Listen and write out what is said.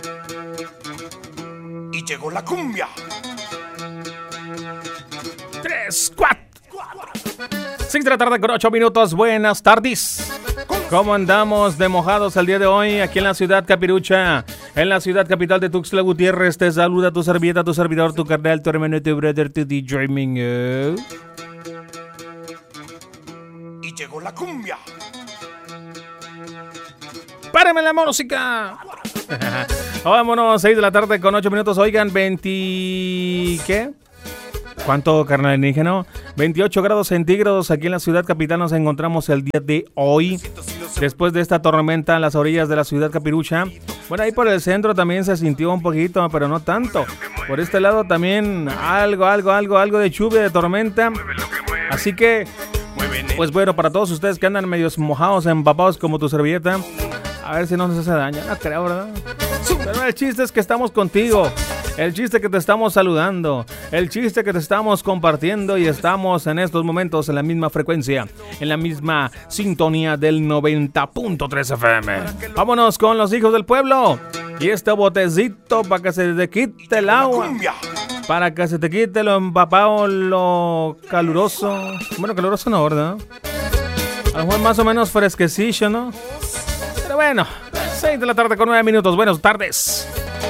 Y llegó la cumbia. 3, 4. 6 de la tarde con 8 minutos. Buenas tardes. ¿Cómo andamos de mojados el día de hoy aquí en la ciudad capirucha? En la ciudad capital de Tuxtla Gutiérrez. Te saluda tu servilleta, tu servidor, tu carnal, tu hermano, tu brother, tu DJ Mingo. Y llegó la cumbia. ¡Párame la música! Vámonos, 6 de la tarde con 8 minutos. Oigan, 20... ¿Qué? ¿Cuánto, carnal alienígena? 28 grados centígrados aquí en la ciudad capital nos encontramos el día de hoy. Después de esta tormenta en las orillas de la ciudad capirucha. Bueno, ahí por el centro también se sintió un poquito, pero no tanto. Por este lado también algo de lluvia, de tormenta. Así que, pues bueno, para todos ustedes que andan medios mojados, empapados como tu servilleta, a ver si no nos hace daño. No creo, ¿verdad? Pero el chiste es que estamos contigo. El chiste que te estamos saludando, el chiste que te estamos compartiendo y estamos en estos momentos en la misma frecuencia, en la misma sintonía del 90.3 FM. Vámonos con los hijos del pueblo y este botecito para que se te quite el agua, para que se te quite lo empapado, lo caluroso. Bueno, caluroso no, ¿verdad? A lo mejor más o menos fresquecillo, ¿no? Pero bueno, 6 de la tarde con 9 minutos. Buenas tardes.